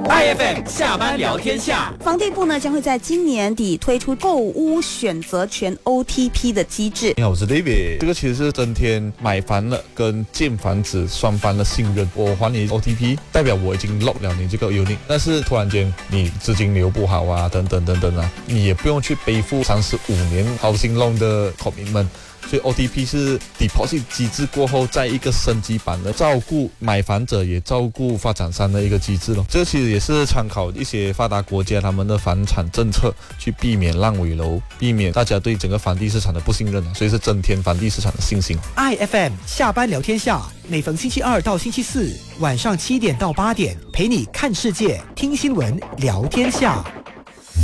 IFM 下班聊天下， 房地部呢将会在今年底推出购屋选择权 OTP 的机制。 你好，我是 David。这个其实是增添买房了跟建房子双方的信任。我还你 OTP， 代表我已经 lock 了你这个 unit， 但是突然间你资金流不好啊，等等等等啊，你也不用去背负35年 housing loan 的 commitment。所以 OTP 是 deposit 机制过后再一个升级版的，照顾买房者也照顾发展商的一个机制咯。这个其实也是参考一些发达国家他们的房产政策，去避免烂尾楼，避免大家对整个房地市场的不信任，所以是增添房地市场的信心。 IFM 下班聊天下，每逢星期二到星期四晚上7点到8点，陪你看世界、听新闻、聊天下。